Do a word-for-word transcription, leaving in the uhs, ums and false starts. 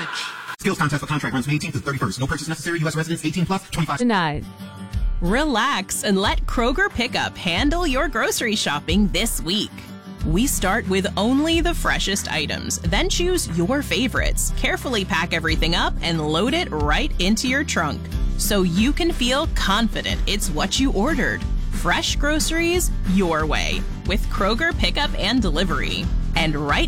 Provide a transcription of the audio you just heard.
Skills contest for contract runs May eighteenth to thirty-first. No purchase necessary. U S residents eighteen plus, twenty-five. Denied. Relax and let Kroger Pickup handle your grocery shopping this week. We start with only the freshest items, then choose your favorites, carefully pack everything up, and load it right into your trunk, so you can feel confident it's what you ordered. Fresh groceries your way with Kroger Pickup and Delivery. And right